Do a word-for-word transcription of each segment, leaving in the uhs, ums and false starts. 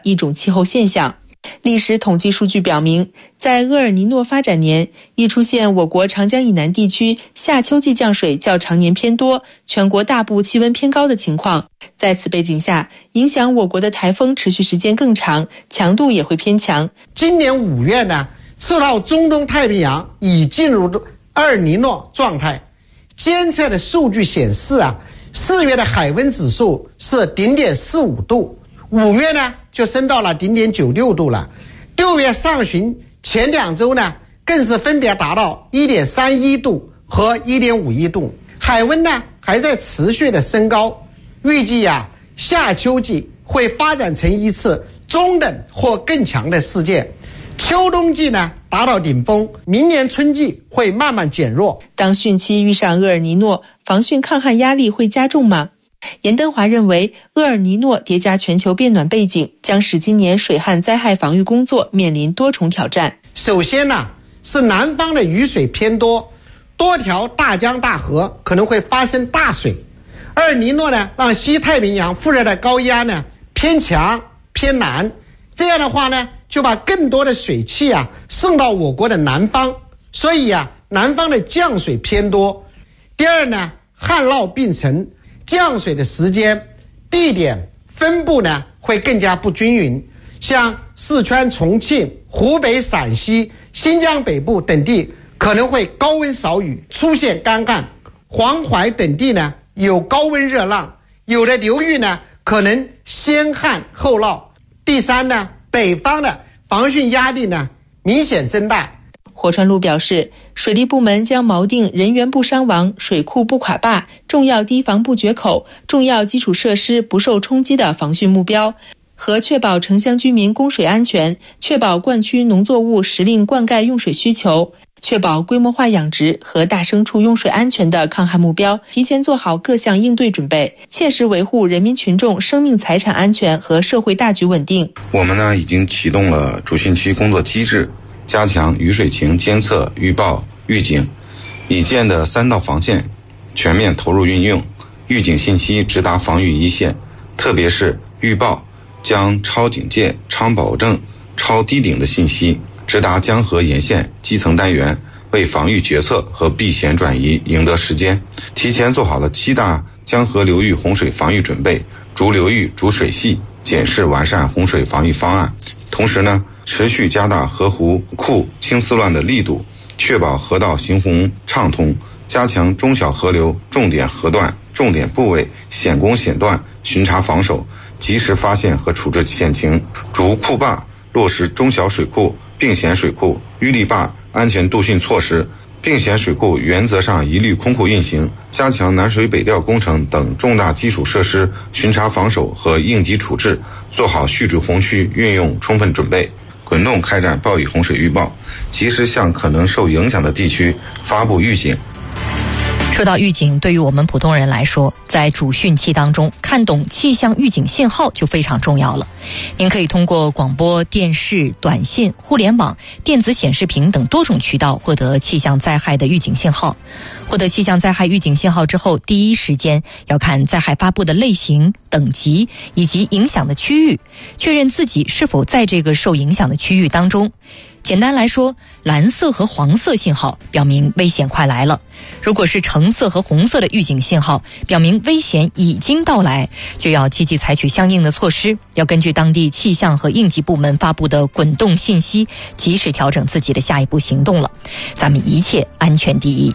一种气候现象。历史统计数据表明，在厄尔尼诺发展年，易出现我国长江以南地区夏秋季降水较常年偏多，全国大部气温偏高的情况。在此背景下，影响我国的台风持续时间更长，强度也会偏强。 今年五月呢，赤道中东太平洋已进入厄尔尼诺状态，监测的数据显示啊，四月的海温指数是零点四五度，五月呢就升到了零点九六度了，六月上旬前两周呢，更是分别达到一点三一度和一点五一度，海温呢还在持续的升高。预计啊，夏秋季会发展成一次中等或更强的事件，秋冬季呢达到顶峰，明年春季会慢慢减弱。 当汛期遇上厄尔尼诺，防汛抗旱压力会加重吗？严登华认为，厄尔尼诺叠加全球变暖背景，将使今年水旱灾害防御工作面临多重挑战。 首先呢，是南方的雨水偏多，多条大江大河可能会发生大水。厄尔尼诺呢，让西太平洋副热带高压呢偏强偏南，这样的话呢，就把更多的水汽啊送到我国的南方，所以啊，南方的降水偏多。第二呢，旱涝并成，降水的时间、地点、分布呢会更加不均匀，像四川、重庆、湖北、陕西、新疆北部等地可能会高温少雨，出现干旱；黄淮等地呢有高温热浪，有的流域呢可能先旱后涝。第三呢，北方的防汛压力呢明显增大。 火川路表示，水利部门将锚定人员不伤亡、水库不垮坝、重要堤防不决口、重要基础设施不受冲击的防汛目标，和确保城乡居民供水安全，确保灌区农作物时令灌溉用水需求，确保规模化养殖和大牲畜用水安全的抗旱目标，提前做好各项应对准备，切实维护人民群众生命财产安全和社会大局稳定。 我们呢已经启动了主汛期工作机制，加强雨水情监测、预报、预警，已建的三道防线全面投入运用，预警信息直达防御一线，特别是预报将超警戒、超保证、超低顶的信息直达江河沿线基层单元，为防御决策和避险转移赢得时间。提前做好了七大江河流域洪水防御准备，逐流域、逐水系检视完善洪水防御方案。同时呢，持续加大河湖库清丝乱的力度，确保河道行洪畅通，加强中小河流重点河段、重点部位险工险段巡查防守，及时发现和处置险情，逐库坝落实中小水库、并险水库、淤泥坝安全渡汛措施，并险水库原则上一律空库运行，加强南水北调工程等重大基础设施巡查防守和应急处置，做好蓄滞洪区运用充分准备，滚动开展暴雨洪水预报，及时向可能受影响的地区发布预警。 说到预警，对于我们普通人来说，在主汛期当中看懂气象预警信号就非常重要了。您可以通过广播电视、短信、互联网、电子显示屏等多种渠道获得气象灾害的预警信号。获得气象灾害预警信号之后，第一时间要看灾害发布的类型、等级以及影响的区域，确认自己是否在这个受影响的区域当中。简单来说，蓝色和黄色信号表明危险快来了，如果是橙色和红色的预警信号，表明危险已经到来，就要积极采取相应的措施，要根据当地气象和应急部门发布的滚动信息，及时调整自己的下一步行动了。咱们一切安全第一。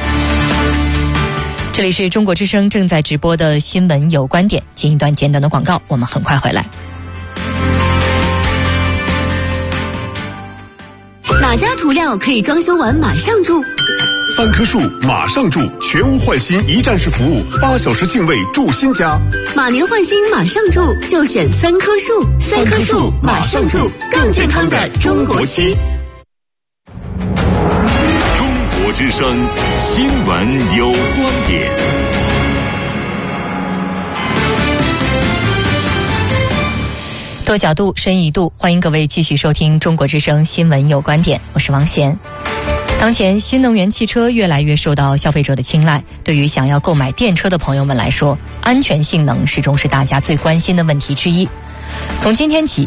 这里是中国之声正在直播的新闻有观点，进一段简短的广告，我们很快回来。 哪家涂料可以装修完马上住？ 三棵树马上住，全屋换新一站式服务，八小时净位住新家。 马年换新马上住，就选三棵树。三棵树马上住，更健康的中国区。 中国之声新闻有观点。 多角度，深一度，欢迎各位继续收听中国之声新闻有观点，我是王贤。当前新能源汽车越来越受到消费者的青睐，对于想要购买电车的朋友们来说，安全性能始终是大家最关心的问题之一。从今天起，